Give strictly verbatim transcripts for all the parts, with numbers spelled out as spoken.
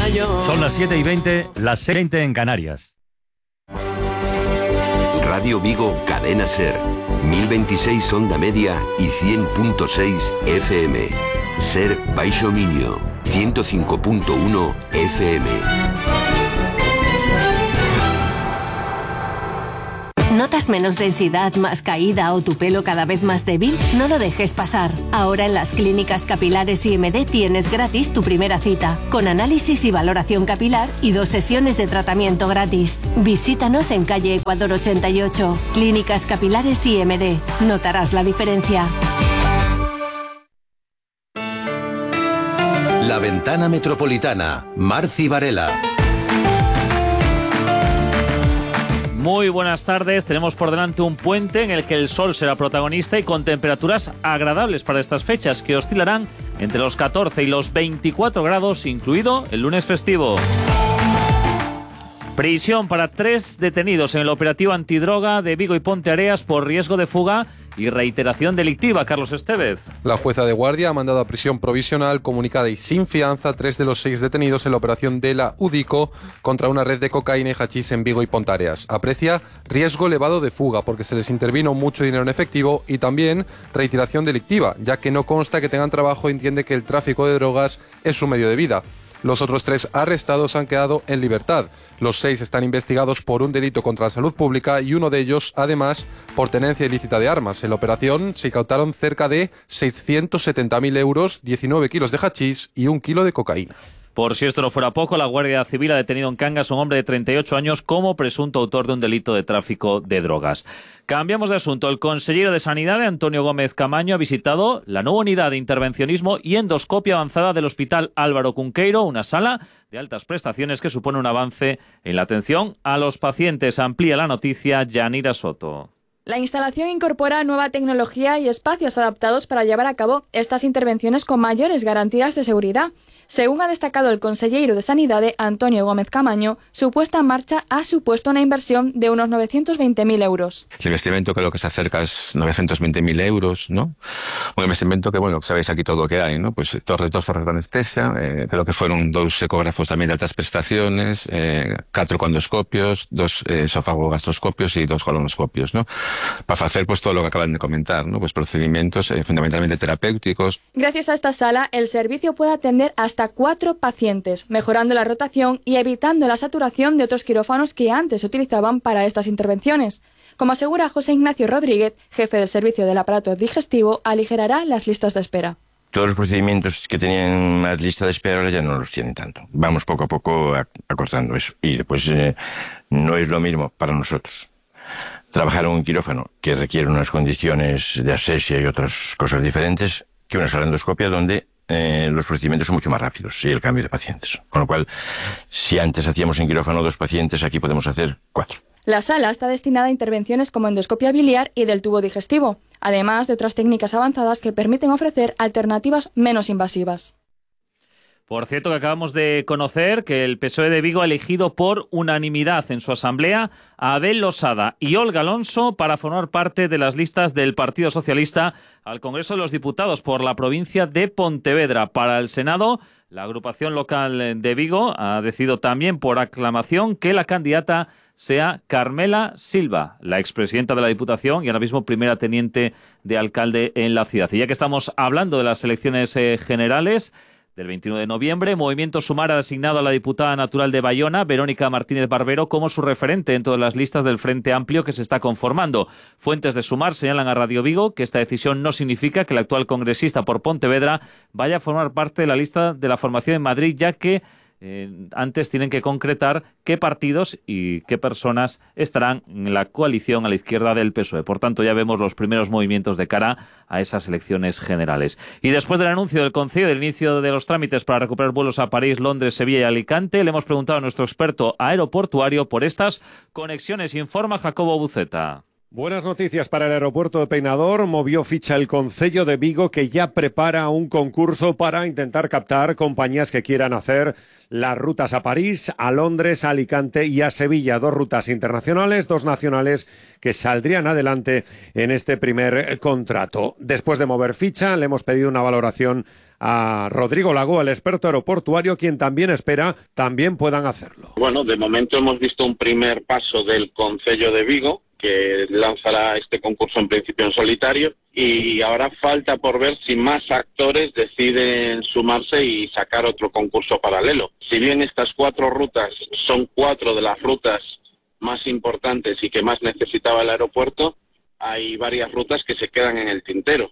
mayor. Son las siete y veinte, las veinte en Canarias. Radio Vigo, Cadena Ser, mil veintiséis onda media y cien punto seis F M. Ser Baixo Miño, ciento cinco punto uno F M. ¿Notas menos densidad, más caída o tu pelo cada vez más débil? No lo dejes pasar. Ahora en las clínicas capilares I M D tienes gratis tu primera cita, con análisis y valoración capilar y dos sesiones de tratamiento gratis. Visítanos en calle Ecuador ochenta y ocho. Clínicas Capilares I M D. Notarás la diferencia. La Ventana Metropolitana. Marci Varela. Muy buenas tardes, tenemos por delante un puente en el que el sol será protagonista y con temperaturas agradables para estas fechas que oscilarán entre los catorce y los veinticuatro grados, incluido el lunes festivo. Prisión para tres detenidos en el operativo antidroga de Vigo y Ponteareas por riesgo de fuga y reiteración delictiva. Carlos Estevez. La jueza de guardia ha mandado a prisión provisional, comunicada y sin fianza a tres de los seis detenidos en la operación de la UDICO contra una red de cocaína y hachís en Vigo y Ponteareas. Aprecia riesgo elevado de fuga porque se les intervino mucho dinero en efectivo y también reiteración delictiva, ya que no consta que tengan trabajo y entiende que el tráfico de drogas es su medio de vida. Los otros tres arrestados han quedado en libertad. Los seis están investigados por un delito contra la salud pública y uno de ellos, además, por tenencia ilícita de armas. En la operación se incautaron cerca de seiscientos setenta mil euros, diecinueve kilos de hachís y un kilo de cocaína. Por si esto no fuera poco, la Guardia Civil ha detenido en Cangas a un hombre de treinta y ocho años como presunto autor de un delito de tráfico de drogas. Cambiamos de asunto. El consejero de Sanidad, Antonio Gómez Camaño, ha visitado la nueva unidad de intervencionismo y endoscopia avanzada del Hospital Álvaro Cunqueiro, una sala de altas prestaciones que supone un avance en la atención a los pacientes. Amplía la noticia Yanira Soto. La instalación incorpora nueva tecnología y espacios adaptados para llevar a cabo estas intervenciones con mayores garantías de seguridad. Según ha destacado el consejero de Sanidade, Antonio Gómez Camaño, su puesta en marcha ha supuesto una inversión de unos novecientos veinte mil euros. El investimento creo que se acerca a novecientos veinte mil euros, ¿no? Un investimento que, bueno, sabéis aquí todo lo que hay, ¿no? Pues torre, dos torres de anestesia, eh, creo que fueron dos ecógrafos también de altas prestaciones, eh, cuatro condoscopios, dos eh, esofagogastroscopios y dos colonoscopios, ¿no? Para hacer pues todo lo que acaban de comentar, ¿no? Pues procedimientos eh, fundamentalmente terapéuticos. Gracias a esta sala, el servicio puede atender hasta cuatro pacientes, mejorando la rotación y evitando la saturación de otros quirófanos que antes se utilizaban para estas intervenciones. Como asegura José Ignacio Rodríguez, jefe del servicio del aparato digestivo, aligerará las listas de espera. Todos los procedimientos que tenían una lista de espera ahora ya no los tienen tanto. Vamos poco a poco acortando eso. Y después eh, no es lo mismo para nosotros trabajar en un quirófano que requiere unas condiciones de asepsia y otras cosas diferentes que una sala de endoscopia donde Eh, los procedimientos son mucho más rápidos y el cambio de pacientes. Con lo cual, si antes hacíamos en quirófano dos pacientes, aquí podemos hacer cuatro. La sala está destinada a intervenciones como endoscopia biliar y del tubo digestivo, además de otras técnicas avanzadas que permiten ofrecer alternativas menos invasivas. Por cierto, que acabamos de conocer que el P S O E de Vigo ha elegido por unanimidad en su asamblea a Abel Losada y Olga Alonso para formar parte de las listas del Partido Socialista al Congreso de los Diputados por la provincia de Pontevedra. Para el Senado, la agrupación local de Vigo ha decidido también por aclamación que la candidata sea Carmela Silva, la expresidenta de la Diputación y ahora mismo primera teniente de alcalde en la ciudad. Y ya que estamos hablando de las elecciones eh, generales del veintinueve de noviembre, Movimiento Sumar ha designado a la diputada natural de Bayona, Verónica Martínez Barbero, como su referente dentro de las listas del Frente Amplio que se está conformando. Fuentes de Sumar señalan a Radio Vigo que esta decisión no significa que el actual congresista por Pontevedra vaya a formar parte de la lista de la formación en Madrid, ya que Eh, antes tienen que concretar qué partidos y qué personas estarán en la coalición a la izquierda del P S O E. Por tanto, ya vemos los primeros movimientos de cara a esas elecciones generales. Y después del anuncio del Concello del inicio de los trámites para recuperar vuelos a París, Londres, Sevilla y Alicante, le hemos preguntado a nuestro experto aeroportuario por estas conexiones. Informa Jacobo Buceta. Buenas noticias para el aeropuerto de Peinador. Movió ficha el Concello de Vigo, que ya prepara un concurso para intentar captar compañías que quieran hacer las rutas a París, a Londres, a Alicante y a Sevilla. Dos rutas internacionales, dos nacionales que saldrían adelante en este primer contrato. Después de mover ficha, le hemos pedido una valoración a Rodrigo Lago, el experto aeroportuario, quien también espera también puedan hacerlo. Bueno, de momento hemos visto un primer paso del Concello de Vigo, que lanzará este concurso en principio en solitario, y ahora falta por ver si más actores deciden sumarse y sacar otro concurso paralelo. Si bien estas cuatro rutas son cuatro de las rutas más importantes y que más necesitaba el aeropuerto, hay varias rutas que se quedan en el tintero.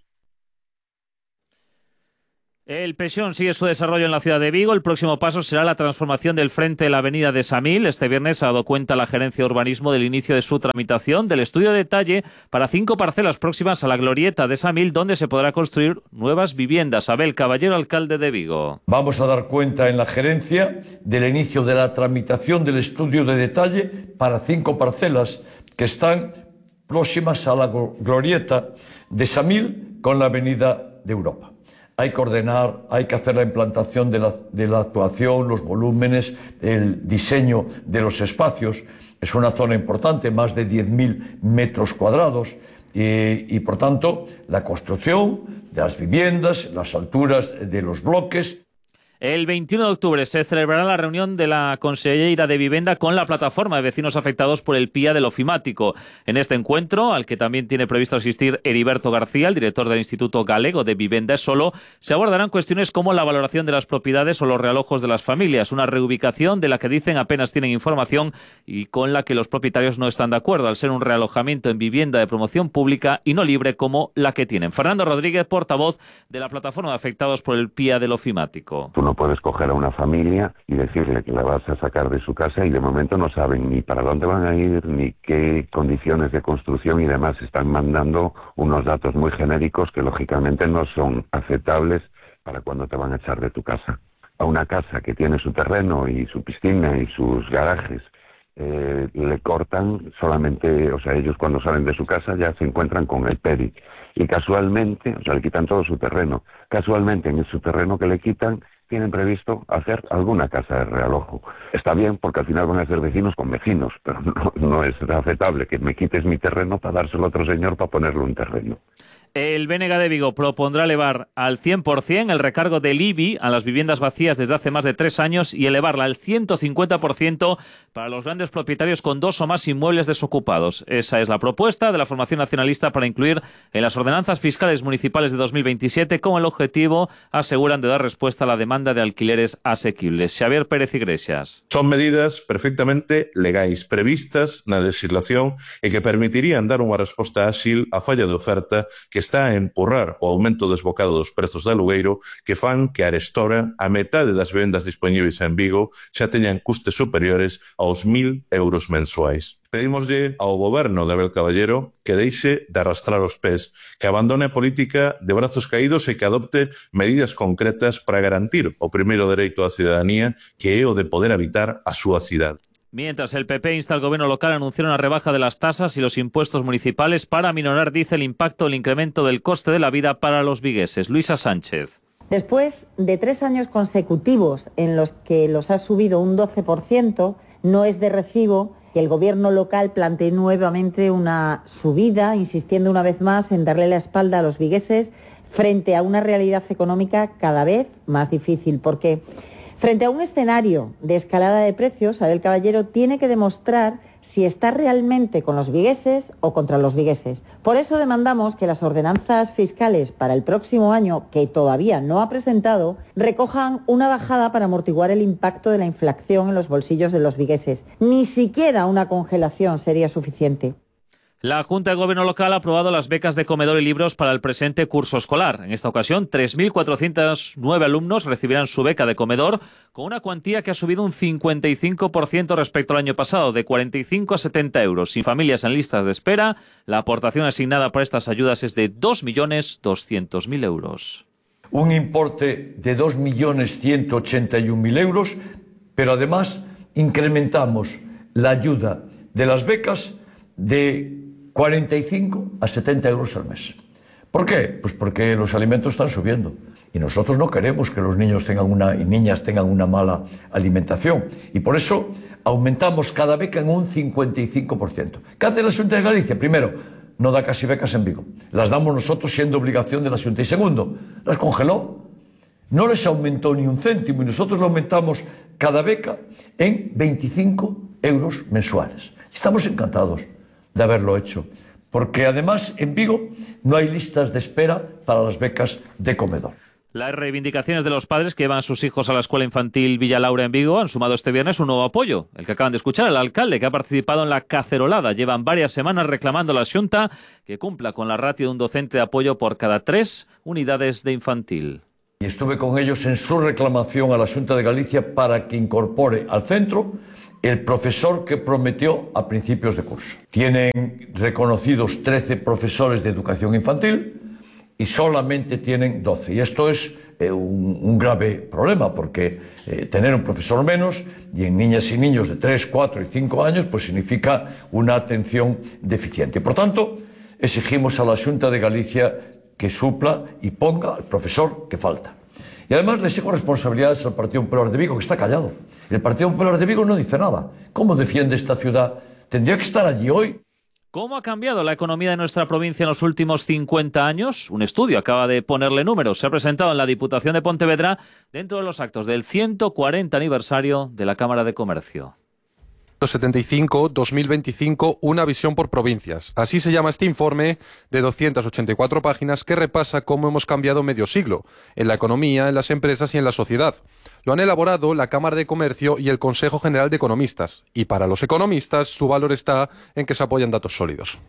El Pexón sigue su desarrollo en la ciudad de Vigo. El próximo paso será la transformación del frente de la avenida de Samil. Este viernes ha dado cuenta la Gerencia de Urbanismo del inicio de su tramitación del estudio de detalle para cinco parcelas próximas a la glorieta de Samil, donde se podrá construir nuevas viviendas. Abel Caballero, alcalde de Vigo. Vamos a dar cuenta en la Gerencia del inicio de la tramitación del estudio de detalle para cinco parcelas que están próximas a la glorieta de Samil con la avenida de Europa. Hay que ordenar, hay que hacer la implantación de la, de la actuación, los volúmenes, el diseño de los espacios. Es una zona importante, más de diez mil metros cuadrados, y, y por tanto la construcción de las viviendas, las alturas de los bloques. El veintiuno de octubre se celebrará la reunión de la Conselleira de Vivienda con la plataforma de vecinos afectados por el P I A del ofimático. En este encuentro, al que también tiene previsto asistir Heriberto García, el director del Instituto Galego de Vivienda e Solo, se abordarán cuestiones como la valoración de las propiedades o los realojos de las familias, una reubicación de la que dicen apenas tienen información y con la que los propietarios no están de acuerdo, al ser un realojamiento en vivienda de promoción pública y no libre como la que tienen. Fernando Rodríguez, portavoz de la plataforma de afectados por el P I A del ofimático. No puedes coger a una familia y decirle que la vas a sacar de su casa y de momento no saben ni para dónde van a ir, ni qué condiciones de construcción y demás. Están mandando unos datos muy genéricos que lógicamente no son aceptables para cuando te van a echar de tu casa. A una casa que tiene su terreno y su piscina y sus garajes, eh, le cortan solamente, o sea, ellos cuando salen de su casa ya se encuentran con el P E R I. Y casualmente, o sea, le quitan todo su terreno. Casualmente en su terreno que le quitan, tienen previsto hacer alguna casa de realojo. Está bien porque al final van a ser vecinos con vecinos, pero no, no es aceptable que me quites mi terreno para dárselo a otro señor para ponerle un terreno. El B N G de Vigo propondrá elevar al cien por ciento el recargo del I B I a las viviendas vacías desde hace más de tres años y elevarla al ciento cincuenta por ciento para los grandes propietarios con dos o más inmuebles desocupados. Esa es la propuesta de la formación nacionalista para incluir en las ordenanzas fiscales municipales de dos mil veintisiete con el objetivo, aseguran, de dar respuesta a la demanda de alquileres asequibles. Xavier Pérez Iglesias. Son medidas perfectamente legais, previstas na legislación e que permitirían dar unha resposta áxil á falla de oferta que está a empurrar o aumento desbocado dos prezos de alugueiro que fan que arestora a metade das vendas dispoñíveis en Vigo xa teñan custes superiores aos mil euros mensuais. Pedímoslle ao goberno de Abel Caballero que deixe de arrastrar os pés, que abandone a política de brazos caídos e que adopte medidas concretas para garantir o primeiro dereito á cidadanía, que é o de poder habitar a súa cidade. Mientras el P P insta al gobierno local a anunciar una rebaja de las tasas y los impuestos municipales para aminorar, dice, el impacto del incremento del coste de la vida para los vigueses. Luisa Sánchez. Después de tres años consecutivos en los que los ha subido un doce por ciento, no es de recibo que el gobierno local plantee nuevamente una subida, insistiendo una vez más en darle la espalda a los vigueses frente a una realidad económica cada vez más difícil, porque frente a un escenario de escalada de precios, Abel Caballero tiene que demostrar si está realmente con los vigueses o contra los vigueses. Por eso demandamos que las ordenanzas fiscales para el próximo año, que todavía no ha presentado, recojan una bajada para amortiguar el impacto de la inflación en los bolsillos de los vigueses. Ni siquiera una congelación sería suficiente. La Junta de Gobierno local ha aprobado las becas de comedor y libros para el presente curso escolar. En esta ocasión, tres mil cuatrocientos nueve alumnos recibirán su beca de comedor con una cuantía que ha subido un cincuenta y cinco por ciento respecto al año pasado, de cuarenta y cinco a setenta euros. Sin familias en listas de espera, la aportación asignada para estas ayudas es de dos millones doscientos mil euros. Un importe de dos millones ciento ochenta y un mil euros, pero además incrementamos la ayuda de las becas de cuarenta y cinco a setenta euros al mes. ¿Por qué? Pues porque los alimentos están subiendo y nosotros no queremos que los niños tengan una, y niñas tengan una mala alimentación, y por eso aumentamos cada beca en un cincuenta y cinco por ciento. ¿Qué hace la Xunta de Galicia? Primero, no da casi becas en Vigo. Las damos nosotros siendo obligación de la Xunta. Y segundo, las congeló. No les aumentó ni un céntimo y nosotros lo aumentamos cada beca en veinticinco euros mensuales. Estamos encantados de haberlo hecho, porque además en Vigo no hay listas de espera para las becas de comedor. Las reivindicaciones de los padres que llevan a sus hijos a la escuela infantil Villa Laura en Vigo han sumado este viernes un nuevo apoyo, el que acaban de escuchar, el alcalde que ha participado en la cacerolada. Llevan varias semanas reclamando a la Xunta que cumpla con la ratio de un docente de apoyo por cada tres unidades de infantil. Y estuve con ellos en su reclamación a la Xunta de Galicia para que incorpore al centro el profesor que prometió a principios de curso. Tienen reconocidos trece profesores de educación infantil y solamente tienen doce. Y esto es eh, un, un grave problema, porque eh, tener un profesor menos y en niñas y niños de tres, cuatro y cinco años pues significa una atención deficiente. Por tanto, exigimos a la Xunta de Galicia que supla y ponga al profesor que falta. Y además le exijo responsabilidades al Partido Popular de Vigo, que está callado. El Partido Popular de Vigo no dice nada. ¿Cómo defiende esta ciudad? Tendría que estar allí hoy. ¿Cómo ha cambiado la economía de nuestra provincia en los últimos cincuenta años? Un estudio acaba de ponerle números. Se ha presentado en la Diputación de Pontevedra dentro de los actos del ciento cuarenta aniversario de la Cámara de Comercio. setenta y cinco dos mil veinticinco, una visión por provincias. Así se llama este informe de doscientas ochenta y cuatro páginas que repasa cómo hemos cambiado medio siglo en la economía, en las empresas y en la sociedad. Lo han elaborado la Cámara de Comercio y el Consejo General de Economistas. Y para los economistas su valor está en que se apoyan datos sólidos.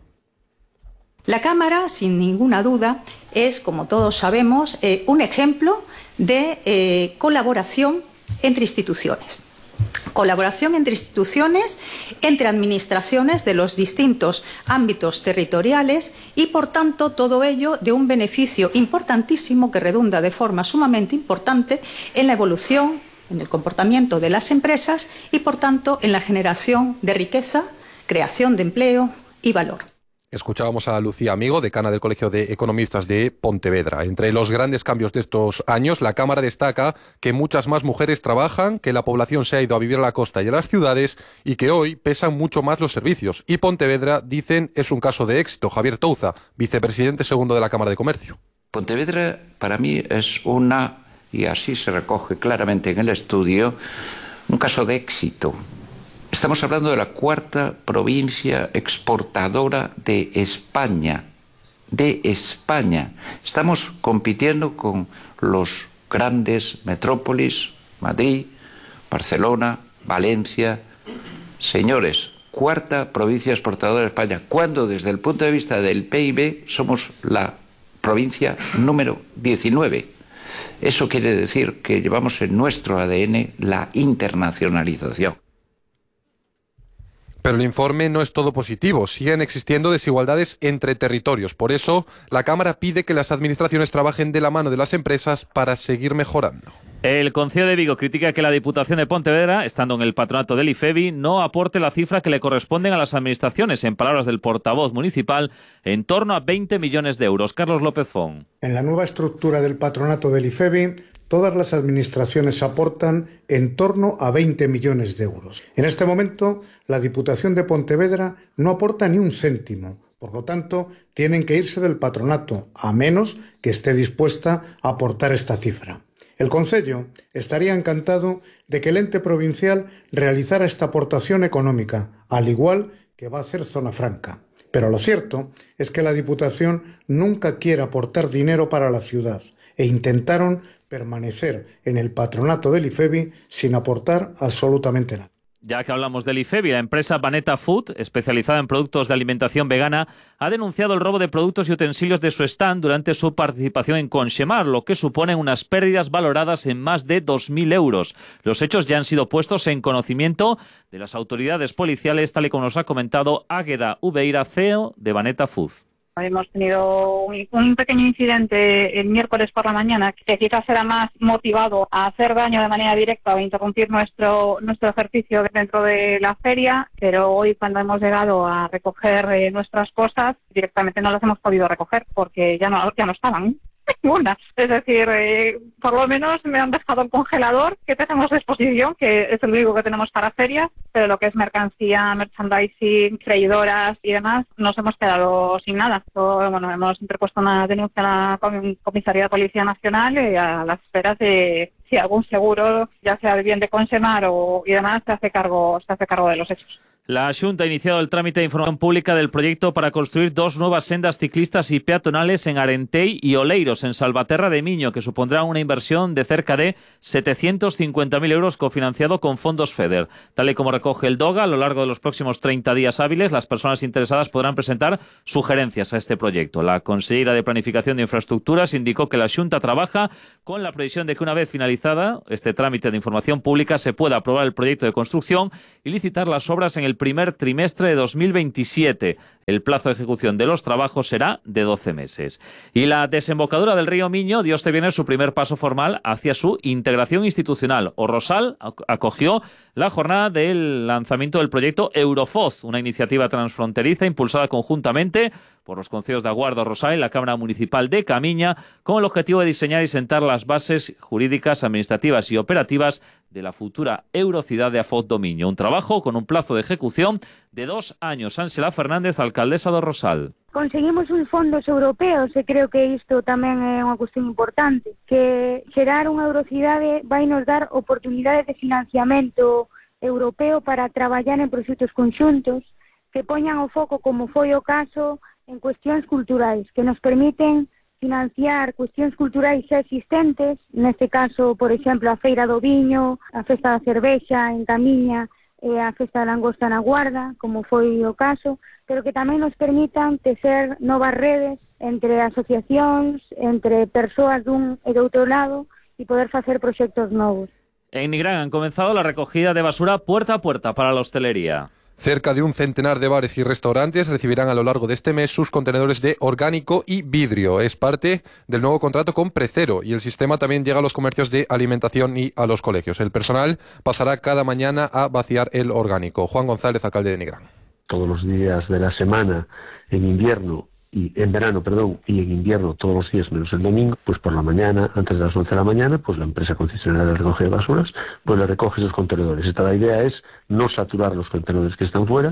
La Cámara, sin ninguna duda, es, como todos sabemos, eh, un ejemplo de eh, colaboración entre instituciones. Colaboración entre instituciones, entre administraciones de los distintos ámbitos territoriales y, por tanto, todo ello de un beneficio importantísimo que redunda de forma sumamente importante en la evolución, en el comportamiento de las empresas y, por tanto, en la generación de riqueza, creación de empleo y valor. Escuchábamos a Lucía Amigo, decana del Colegio de Economistas de Pontevedra. Entre los grandes cambios de estos años, la Cámara destaca que muchas más mujeres trabajan, que la población se ha ido a vivir a la costa y a las ciudades y que hoy pesan mucho más los servicios. Y Pontevedra, dicen, es un caso de éxito. Javier Touza, vicepresidente segundo de la Cámara de Comercio. Pontevedra para mí es una, y así se recoge claramente en el estudio, un caso de éxito. Estamos hablando de la cuarta provincia exportadora de España, de España. Estamos compitiendo con los grandes metrópolis, Madrid, Barcelona, Valencia. Señores, cuarta provincia exportadora de España, cuando desde el punto de vista del P I B somos la provincia número diecinueve. Eso quiere decir que llevamos en nuestro A D N la internacionalización. Pero el informe no es todo positivo. Siguen existiendo desigualdades entre territorios. Por eso, la Cámara pide que las administraciones trabajen de la mano de las empresas para seguir mejorando. El Concello de Vigo critica que la Diputación de Pontevedra, estando en el patronato del IFEBI, no aporte la cifra que le corresponden a las administraciones, en palabras del portavoz municipal, en torno a veinte millones de euros. Carlos López Font. En la nueva estructura del patronato del IFEBI, todas las administraciones aportan en torno a veinte millones de euros. En este momento, la Diputación de Pontevedra no aporta ni un céntimo. Por lo tanto, tienen que irse del patronato, a menos que esté dispuesta a aportar esta cifra. El Concello estaría encantado de que el ente provincial realizara esta aportación económica, al igual que va a hacer Zona Franca. Pero lo cierto es que la Diputación nunca quiere aportar dinero para la ciudad e intentaron permanecer en el patronato del IFEBI sin aportar absolutamente nada. Ya que hablamos del IFEBI, la empresa Vaneta Food, especializada en productos de alimentación vegana, ha denunciado el robo de productos y utensilios de su stand durante su participación en Conxemar, lo que supone unas pérdidas valoradas en más de dos mil euros. Los hechos ya han sido puestos en conocimiento de las autoridades policiales, tal y como nos ha comentado Águeda Ubeira, C E O de Vaneta Food. Hemos tenido un, un pequeño incidente el miércoles por la mañana que quizás era más motivado a hacer daño de manera directa o a interrumpir nuestro nuestro ejercicio dentro de la feria, pero hoy cuando hemos llegado a recoger eh, nuestras cosas, directamente no las hemos podido recoger porque ya no, ya no estaban. ninguna. Es decir, eh, por lo menos me han dejado el congelador que tenemos de exposición, que es el único que tenemos para ferias, pero lo que es mercancía, merchandising, freidoras y demás, nos hemos quedado sin nada. So, bueno, hemos interpuesto una denuncia a la Comisaría de Policía Nacional y a las esperas de si algún seguro, ya sea el bien de Consemar o y demás, se hace cargo, se hace cargo de los hechos. La Xunta ha iniciado el trámite de información pública del proyecto para construir dos nuevas sendas ciclistas y peatonales en Arentei y Oleiros, en Salvaterra de Miño, que supondrá una inversión de cerca de setecientos cincuenta mil euros cofinanciado con fondos FEDER. Tal y como recoge el DOGA, a lo largo de los próximos treinta días hábiles, las personas interesadas podrán presentar sugerencias a este proyecto. La consellera de Planificación de Infraestructuras indicó que la Xunta trabaja con la previsión de que una vez finalizada este trámite de información pública se pueda aprobar el proyecto de construcción y licitar las obras en el primer trimestre de dos mil veintisiete. El plazo de ejecución de los trabajos será de doce meses. Y la desembocadura del río Miño dio este viernes su primer paso formal hacia su integración institucional. Orrosal acogió la jornada del lanzamiento del proyecto Eurofoz, una iniciativa transfronteriza impulsada conjuntamente por los concellos de Aguardo, Rosal y la Cámara Municipal de Camiña, con el objetivo de diseñar y sentar las bases jurídicas, administrativas y operativas de la futura Eurocidad de Afoz do Miño. Un trabajo con un plazo de ejecución de dos años. Ánsela Fernández, alcaldesa de Rosal. Conseguimos uns fondos europeos e creo que isto tamén é unha cuestión importante, que xerar unha Eurocidade vai nos dar oportunidades de financiamento europeo para traballar en proxectos conxuntos que poñan o foco, como foi o caso, en cuestións culturais, que nos permiten financiar cuestións culturais xa existentes, neste caso, por exemplo, a Feira do Viño, a Festa da Cervexa en Camiña, e a Festa da Langosta na Guarda, como foi o caso, pero que tamén nos permitan tecer novas redes entre asociacións, entre persoas dun e do outro lado, e poder facer proxectos novos. En Nigrán han comenzado la recogida de basura puerta a puerta para la hostelería. Cerca de un centenar de bares y restaurantes recibirán a lo largo de este mes sus contenedores de orgánico y vidrio. Es parte del nuevo contrato con Precero y el sistema también llega a los comercios de alimentación y a los colegios. El personal pasará cada mañana a vaciar el orgánico. Juan González, alcalde de Nigrán. Todos los días de la semana en invierno y en verano, perdón, y en invierno todos los días menos el domingo, pues por la mañana, antes de las once de la mañana, pues la empresa concesionaria de recogida de basuras, pues le recoge esos contenedores. Esta la idea es no saturar los contenedores que están fuera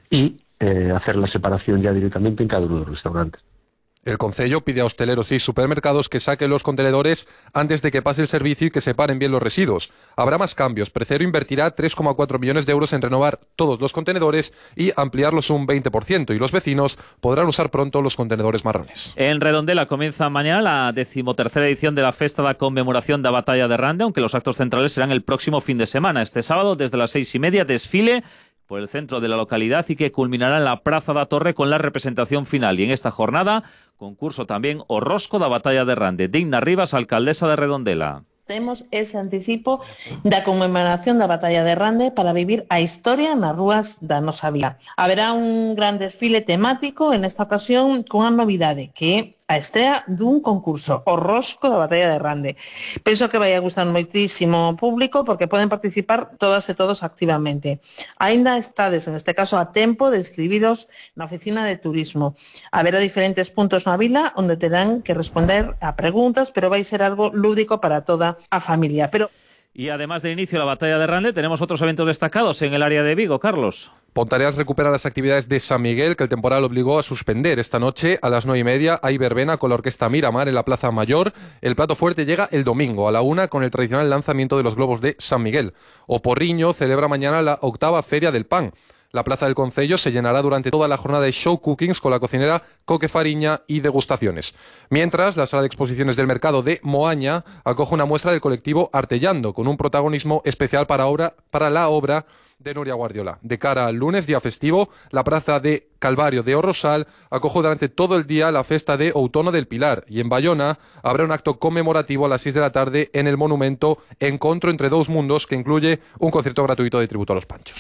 y eh, hacer la separación ya directamente en cada uno de los restaurantes. El concello pide a hosteleros y supermercados que saquen los contenedores antes de que pase el servicio y que separen bien los residuos. Habrá más cambios. Precero invertirá tres coma cuatro millones de euros en renovar todos los contenedores y ampliarlos un veinte por ciento. Y los vecinos podrán usar pronto los contenedores marrones. En Redondela comienza mañana la decimotercera edición de la Festa da Conmemoración da Batalla de Rande, aunque los actos centrales serán el próximo fin de semana. Este sábado, desde las seis y media, desfile por el centro de la localidad y que culminará en la Praza da Torre con la representación final. Y en esta jornada, concurso también o Rosco da Batalla de Rande. Digna Rivas, alcaldesa de Redondela. Temos ese anticipo da conmemoración da Batalla de Rande para vivir a historia nas rúas da nosa vila. Haberá un gran desfile temático en esta ocasión con a novidade que é a estrea dun concurso, o Rosco da Batalla de Rande. Penso que vai a gustar moitísimo ao público porque poden participar todas e todos activamente. Aínda estades, en este caso, a tempo de inscribiros na oficina de turismo. Haberá diferentes puntos na vila onde terán que responder a preguntas, pero vai ser algo lúdico para toda a familia. Pero Y además del inicio de la Batalla de Rande, tenemos otros eventos destacados en el área de Vigo, Carlos. Pontareas recupera las actividades de San Miguel, que el temporal obligó a suspender. Esta noche, a las nueve y media, hay verbena con la orquesta Miramar en la Plaza Mayor. El plato fuerte llega el domingo, a la una, con el tradicional lanzamiento de los globos de San Miguel. Oporriño celebra mañana la octava Feria del Pan. La Plaza del Concello se llenará durante toda la jornada de show cookings con la cocinera Coque Fariña y degustaciones. Mientras, la sala de exposiciones del mercado de Moaña acoge una muestra del colectivo Artellando, con un protagonismo especial para, obra, para la obra de Nuria Guardiola. De cara al lunes, día festivo, la Plaza de Calvario de Orrosal acoge durante todo el día la festa de Outono del Pilar, y en Bayona habrá un acto conmemorativo a las seis de la tarde en el monumento Encontro entre Dous Mundos, que incluye un concierto gratuito de tributo a los Panchos.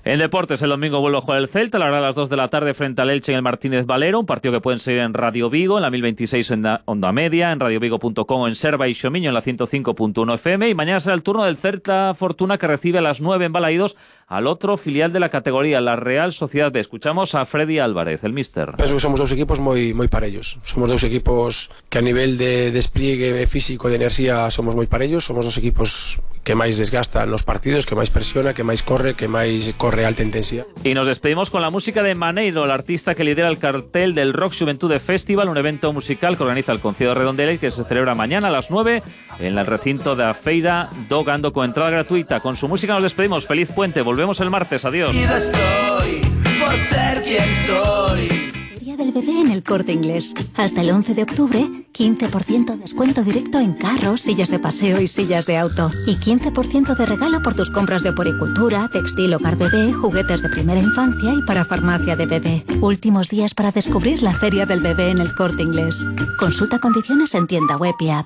En deportes, el domingo vuelve a jugar el Celta, la hora a las dos de la tarde frente al Elche en el Martínez Valero, un partido que pueden seguir en Radio Vigo, en la mil veintiséis en Onda Media, en radiovigo punto com o en Serva y Xomiño en la ciento cinco punto uno F M, y mañana será el turno del Celta Fortuna, que recibe a las nueve en Balaídos al otro filial de la categoría, la Real Sociedad B. Escuchamos a Freddy Álvarez, el míster. Penso que somos dos equipos moi moi parellos. Somos dos equipos que a nivel de despliegue físico e de enerxía somos moi parellos, somos dos equipos que máis desgastan los partidos, que máis presiona, que máis corre, que máis corre a alta intensidad. Y nos despedimos con la música de Maneiro, el artista que lidera el cartel del Rock Xuventude Festival, un evento musical que organiza el Concello de Redondela y que se celebra mañana a las nueve en el recinto de Feira do Gando, con entrada gratuita. Con su música nos despedimos. Feliz puente. Volvemos el martes. Adiós. Estoy por ser quien soy. Del Bebé en El Corte Inglés. Hasta el once de octubre, quince por ciento descuento directo en carros, sillas de paseo y sillas de auto. Y quince por ciento de regalo por tus compras de oporicultura, textil, hogar bebé, juguetes de primera infancia y para farmacia de bebé. Últimos días para descubrir la Feria del Bebé en El Corte Inglés. Consulta condiciones en tienda web y app.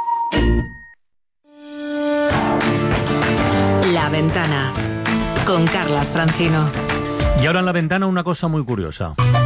La Ventana con Carlas Francino. Y ahora en La Ventana una cosa muy curiosa.